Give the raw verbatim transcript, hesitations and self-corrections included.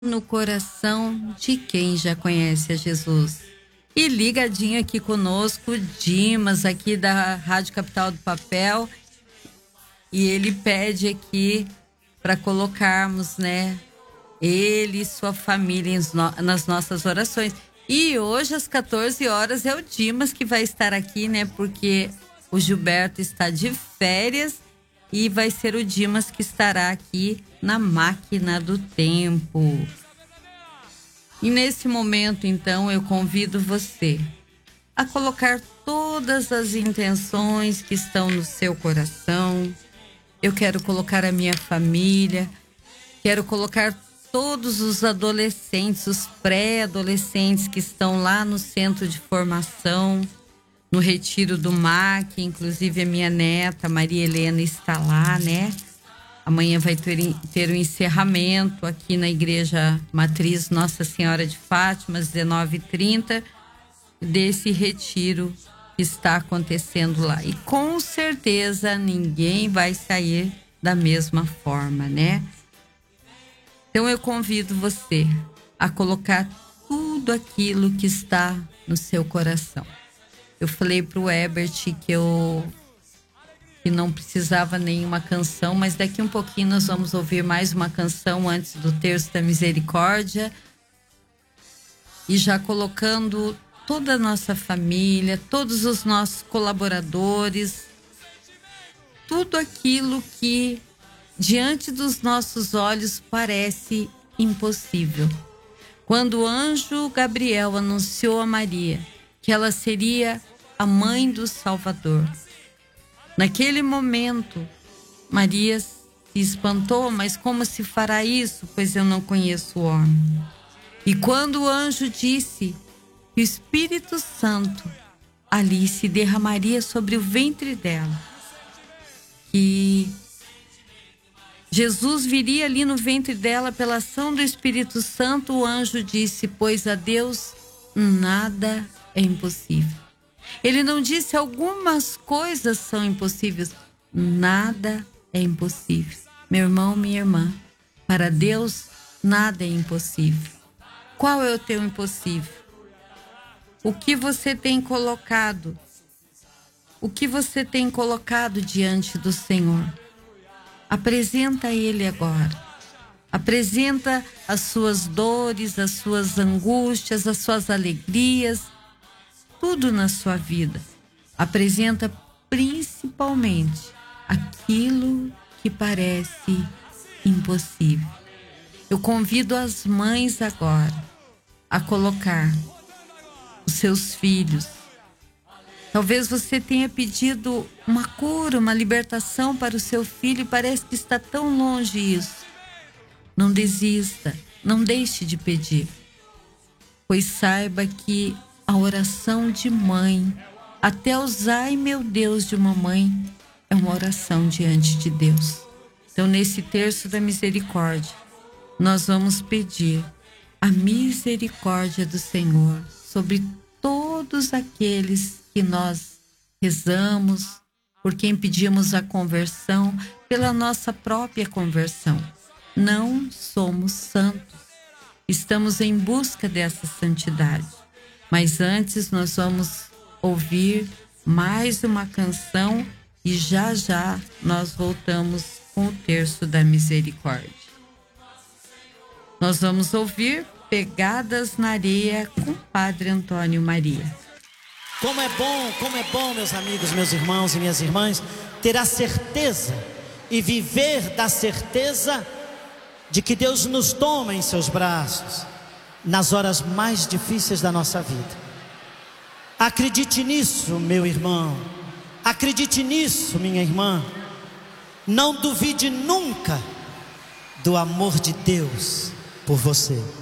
no coração de quem já conhece a Jesus. E ligadinho aqui conosco, Dimas, aqui da Rádio Capital do Papel. E ele pede aqui para colocarmos, né, ele e sua família nas nossas orações. E hoje, às quatorze horas, é o Dimas que vai estar aqui, né, porque o Gilberto está de férias e vai ser o Dimas que estará aqui na máquina do tempo. E nesse momento, então, eu convido você a colocar todas as intenções que estão no seu coração. Eu quero colocar a minha família, quero colocar todos os adolescentes, os pré-adolescentes que estão lá no centro de formação, no retiro do M A C, inclusive a minha neta, Maria Helena, está lá, né? Amanhã vai ter, ter um encerramento aqui na Igreja Matriz Nossa Senhora de Fátima, às dezenove e trinta, desse retiro que está acontecendo lá. E com certeza ninguém vai sair da mesma forma, né? Então eu convido você a colocar tudo aquilo que está no seu coração. Eu falei para o Herbert que eu que não precisava nenhuma canção, mas daqui um pouquinho nós vamos ouvir mais uma canção antes do Terço da Misericórdia. E já colocando toda a nossa família, todos os nossos colaboradores, tudo aquilo que diante dos nossos olhos parece impossível. Quando o anjo Gabriel anunciou a Maria que ela seria a mãe do Salvador, naquele momento, Maria se espantou, mas como se fará isso? Pois eu não conheço o homem. E quando o anjo disse que o Espírito Santo ali se derramaria sobre o ventre dela, que Jesus viria ali no ventre dela pela ação do Espírito Santo, o anjo disse: pois a Deus nada é impossível. Ele não disse algumas coisas são impossíveis. Nada é impossível. Meu irmão, minha irmã, para Deus nada é impossível. Qual é o teu impossível? O que você tem colocado? O que você tem colocado diante do Senhor? Apresenta a Ele agora. Apresenta as suas dores, as suas angústias, as suas alegrias, tudo na sua vida. Apresenta principalmente aquilo que parece impossível. Eu convido as mães agora a colocar os seus filhos. Talvez você tenha pedido uma cura, uma libertação para o seu filho e parece que está tão longe isso. Não desista, não deixe de pedir, pois saiba que a oração de mãe, até os ai meu Deus de uma mãe, é uma oração diante de Deus. Então, nesse terço da misericórdia, nós vamos pedir a misericórdia do Senhor sobre todos aqueles que nós rezamos, por quem pedimos a conversão, pela nossa própria conversão. Não somos santos, estamos em busca dessa santidade. Mas antes nós vamos ouvir mais uma canção e já já nós voltamos com o Terço da Misericórdia. Nós vamos ouvir Pegadas na Areia com Padre Antônio Maria. Como é bom, como é bom, meus amigos, meus irmãos e minhas irmãs, ter a certeza e viver da certeza de que Deus nos toma em seus braços nas horas mais difíceis da nossa vida. Acredite nisso, meu irmão. Acredite nisso, minha irmã. Não duvide nunca do amor de Deus por você.